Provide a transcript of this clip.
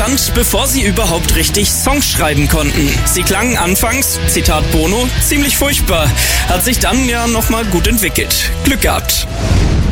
Band, bevor sie überhaupt richtig Songs schreiben konnten. Sie klangen anfangs, Zitat Bono, ziemlich furchtbar, hat sich dann ja nochmal gut entwickelt. Glück gehabt.